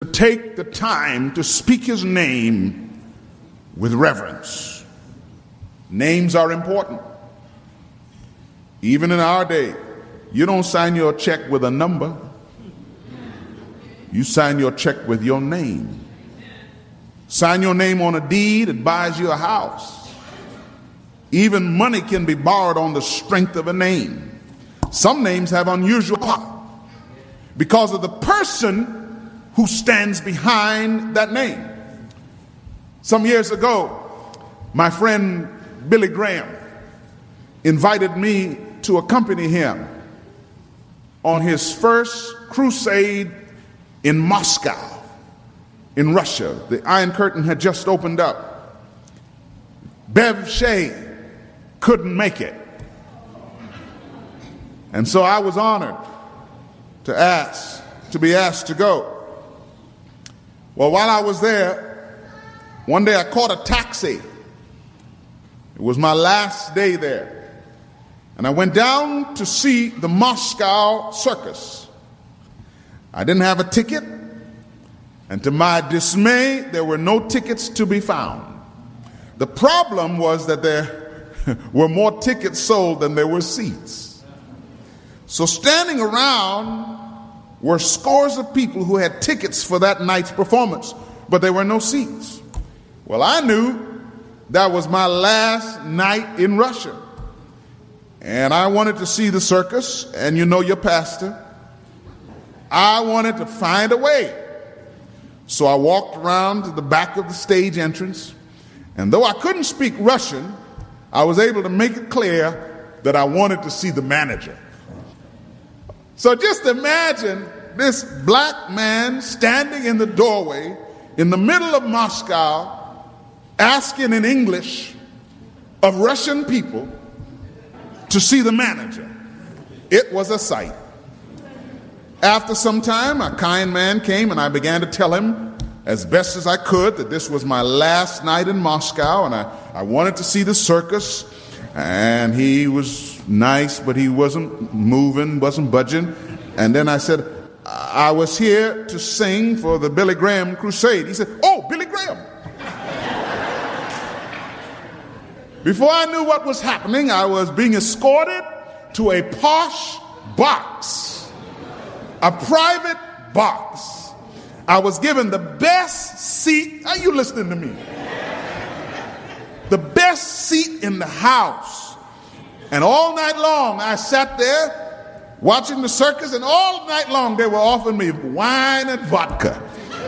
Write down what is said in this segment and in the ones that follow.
take the time to speak his name with reverence. Names are important. Even in our day, you don't sign your check with a number. You sign your check with your name. Sign your name on a deed, it buys you a house. Even money can be borrowed on the strength of a name. Some names have unusual power because of the person who stands behind that name. Some years ago, my friend Billy Graham invited me to accompany him on his first crusade in Moscow, in Russia. The Iron Curtain had just opened up. Bev Shea couldn't make it. And so I was honored to be asked to go. Well, while I was there, one day I caught a taxi. It was my last day there. And I went down to see the Moscow circus. I didn't have a ticket. And to my dismay, there were no tickets to be found. The problem was that there were more tickets sold than there were seats. So standing around were scores of people who had tickets for that night's performance, but there were no seats. Well, I knew that was my last night in Russia. And I wanted to see the circus, and you know your pastor. I wanted to find a way. So I walked around to the back of the stage entrance, and though I couldn't speak Russian, I was able to make it clear that I wanted to see the manager. So just imagine this black man standing in the doorway in the middle of Moscow, asking in English of Russian people to see the manager. It was a sight. After some time, a kind man came and I began to tell him as best as I could that this was my last night in Moscow and I wanted to see the circus. And he was nice, but he wasn't moving, wasn't budging. And then I said, I was here to sing for the Billy Graham crusade. He said, oh, Billy Graham. Before I knew what was happening, I was being escorted to a posh box, a private box. I was given the best seat. Are you listening to me? The best seat in the house. And all night long, I sat there watching the circus, and all night long, they were offering me wine and vodka.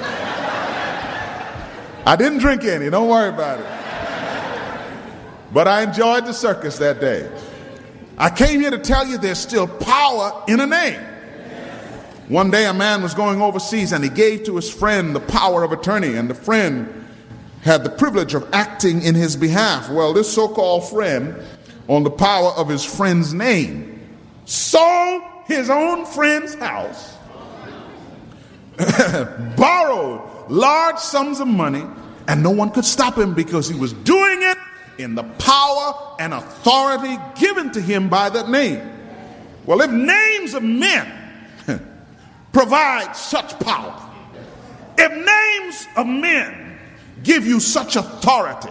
I didn't drink any, don't worry about it. But I enjoyed the circus that day. I came here to tell you there's still power in a name. One day a man was going overseas and he gave to his friend the power of attorney, and the friend had the privilege of acting in his behalf. Well, this so-called friend, on the power of his friend's name, sold his own friend's house, borrowed large sums of money, and no one could stop him because he was doing it in the power and authority given to him by that name. Well, if names of men provide such power, if names of men give you such authority,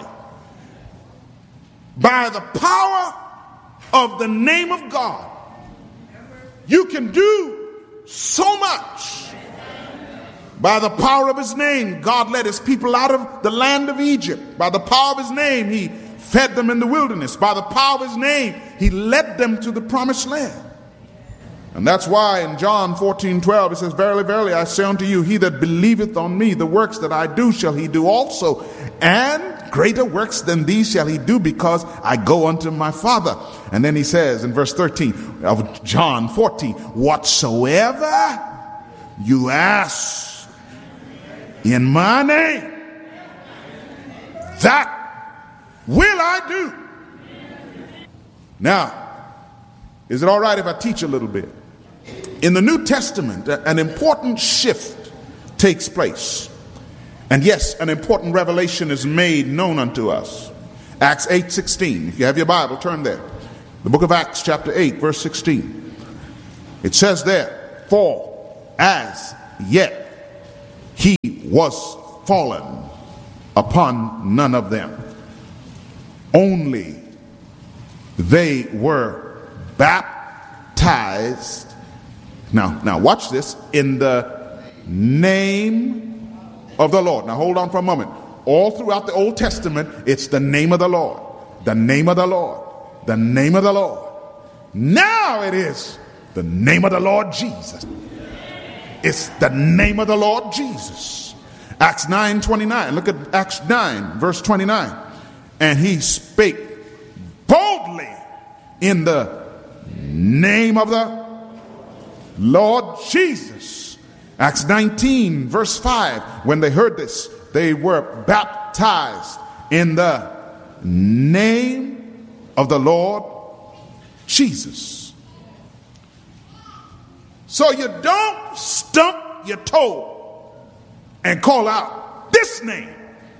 by the power of the name of God, you can do so much. By the power of his name, God led his people out of the land of Egypt. By the power of his name, he fed them in the wilderness. By the power of his name, he led them to the promised land. And that's why in John 14:12 it says, verily, verily, I say unto you, he that believeth on me, the works that I do shall he do also. And greater works than these shall he do, because I go unto my Father. And then he says in verse 13 of John 14, whatsoever you ask in my name, that will I do. Now, is it all right if I teach a little bit? In the New Testament, an important shift takes place. And yes, an important revelation is made known unto us. Acts 8:16. If you have your Bible, turn there. The book of Acts, chapter 8, verse 16. It says there, for as yet he was fallen upon none of them. Only they were baptized. Now watch this. In the name of the Lord. Now hold on for a moment. All throughout the Old Testament, it's the name of the Lord. The name of the Lord. The name of the Lord. Now it is the name of the Lord Jesus. It's the name of the Lord Jesus. Acts 9:29. Look at Acts 9 verse 29. And he spake boldly in the name of the Lord Jesus. Acts 19 verse 5. When they heard this, they were baptized in the name of the Lord Jesus. So you don't stump your toe and call out this name.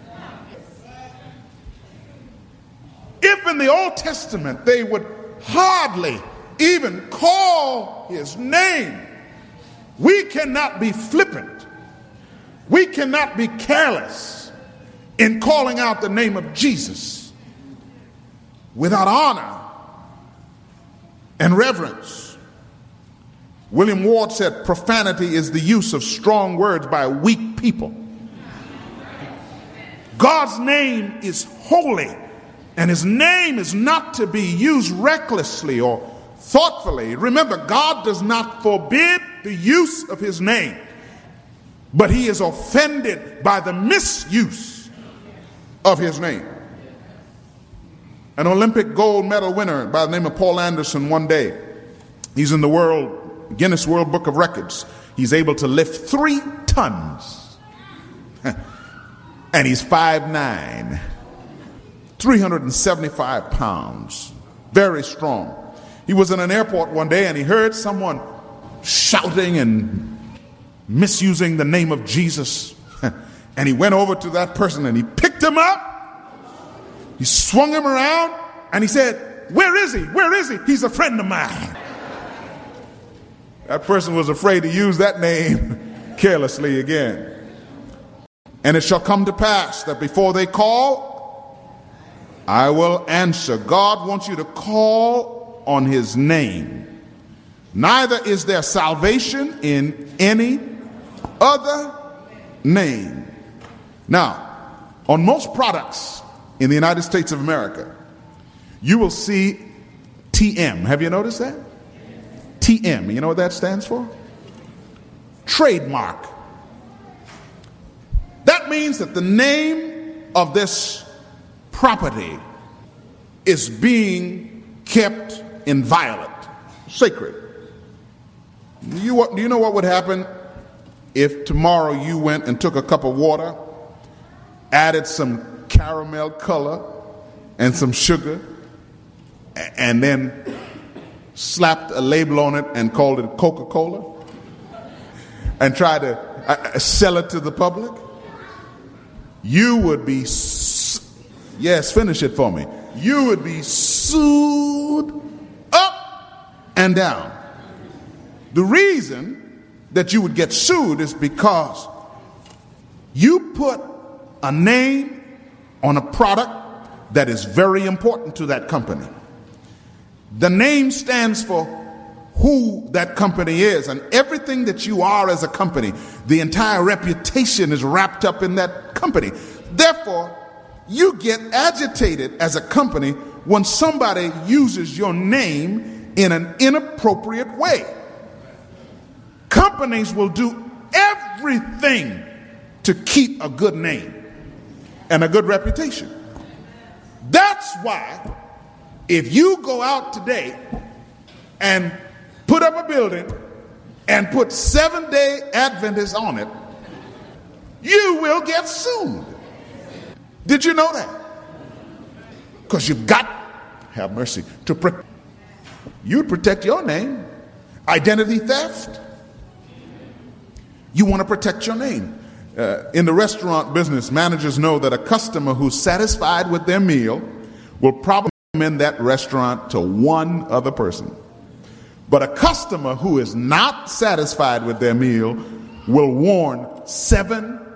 If in the Old Testament they would hardly even call his name, we cannot be flippant. We cannot be careless in calling out the name of Jesus without honor and reverence. William Ward said, profanity is the use of strong words by weak people. God's name is holy, and his name is not to be used recklessly or thoughtfully. Remember, God does not forbid the use of his name, but he is offended by the misuse of his name. An Olympic gold medal winner by the name of Paul Anderson, one day, he's in the Guinness World Book of Records. He's able to lift 3 tons. And he's 5'9", 375 pounds. Very strong. He was in an airport one day and he heard someone shouting and misusing the name of Jesus. And he went over to that person and he picked him up. He swung him around and he said, "Where is he? Where is he? He's a friend of mine." That person was afraid to use that name carelessly again. And it shall come to pass that before they call, I will answer. God wants you to call on his name. Neither is there salvation in any other name. Now, on most products in the United States of America, you will see TM. Have you noticed that? TM. You know what that stands for? Trademark. That means that the name of this property is being kept inviolate, sacred. Do you know what would happen if tomorrow you went and took a cup of water, added some caramel color and some sugar, and then slapped a label on it and called it Coca-Cola and tried to sell it to the public? You would be, yes, finish it for me. You would be sued up and down. The reason that you would get sued is because you put a name on a product that is very important to that company. The name stands for who that company is, and everything that you are as a company, the entire reputation is wrapped up in that company. Therefore, you get agitated as a company when somebody uses your name in an inappropriate way. Companies will do everything to keep a good name and a good reputation. That's why if you go out today and put up a building and put Seventh-day Adventists on it, you will get sued. Did you know that? Because you've got, have mercy, to you'd protect your name. Identity theft. You want to protect your name. In the restaurant business, managers know that a customer who's satisfied with their meal will probably recommend that restaurant to one other person. But a customer who is not satisfied with their meal will warn 7